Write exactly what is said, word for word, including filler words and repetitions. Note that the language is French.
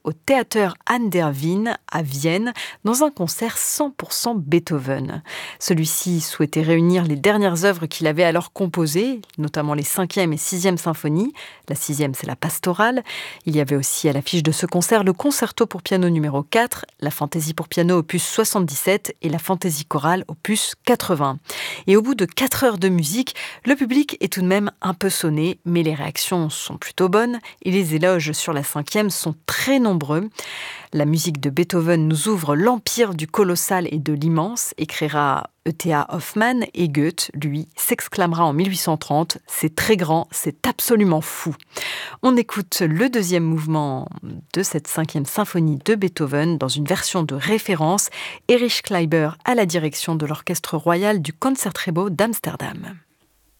au Theater an der Wien à Vienne dans un concert cent pour cent Beethoven. Celui-ci souhaitait réunir les dernières œuvres qu'il avait alors composées, notamment les cinquième et sixième symphonies. La sixième, c'est la pastorale. Il y avait aussi à l'affiche de ce concert le concerto pour piano numéro quatre, la fantaisie pour piano opus soixante-dix-sept et la fantaisie chorale opus quatre-vingts. Et au bout de quatre heures de musique, le public est tout de même un peu sonné, mais les réactions sont plutôt bonnes et les éloges sur la cinquième sont très nombreux. La musique de Beethoven nous ouvre l'empire du colossal et de l'immense, écrira E T A Hoffmann, et Goethe, lui, s'exclamera en mille huit cent trente « C'est très grand, c'est absolument fou ». On écoute le deuxième mouvement de cette cinquième symphonie de Beethoven dans une version de référence, Erich Kleiber à la direction de l'Orchestre royal du Concertgebouw d'Amsterdam.